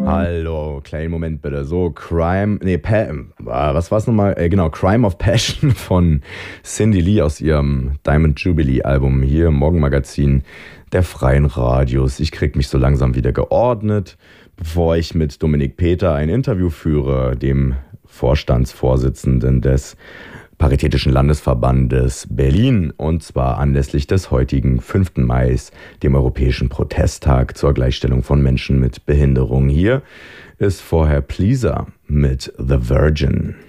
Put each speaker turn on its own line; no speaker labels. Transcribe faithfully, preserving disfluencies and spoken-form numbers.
Hallo.
Hallo, kleinen Moment bitte. So, Crime, nee, pa ah, was war's nochmal? Äh, genau, Crime of Passion von Cindy Lee aus ihrem Diamond Jubilee Album hier im Morgenmagazin der Freien Radios. Ich krieg mich so langsam wieder geordnet, bevor ich mit Dominik Peter ein Interview führe, dem Vorstandsvorsitzenden des Paritätischen Landesverbandes Berlin, und zwar anlässlich des heutigen fünften Mai, dem Europäischen Protesttag zur Gleichstellung von Menschen mit Behinderung. Hier ist vorher Pleaser mit The Virgin.